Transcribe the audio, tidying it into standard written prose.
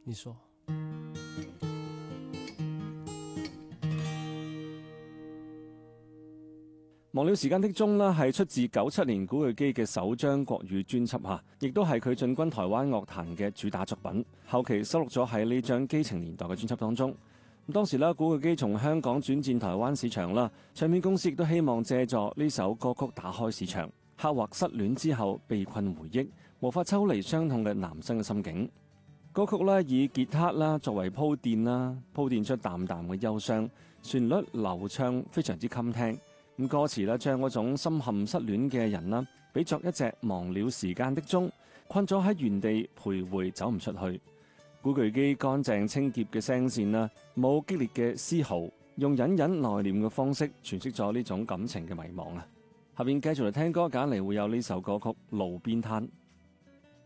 你說。 忘了時間的鐘啦，係出自97年古巨基嘅首張國語專輯嚇，亦都係佢進軍台灣樂壇嘅主打作品。後期收錄咗喺呢張基情年代嘅專輯當中。咁當時啦，古巨基從香港轉戰台灣市場啦，唱片公司亦都希望借助呢首歌曲打開市場，刻畫失戀之後被困回憶、無法抽離傷痛嘅男生嘅心境。歌曲咧以吉他啦作為鋪墊出淡淡嘅憂傷，旋律流暢，非常之襟聽。咁歌詞咧將嗰種深陷失戀嘅人啦，比作一隻忘了時間的鐘，困咗喺原地徘徊走唔出去。古巨基乾淨清潔嘅聲線啦，冇激烈嘅嘶嚎，用隱隱內斂嘅方式詮釋咗呢種感情嘅迷茫啊！下邊繼續嚟聽歌，揀嚟會有呢首歌曲《路邊攤》。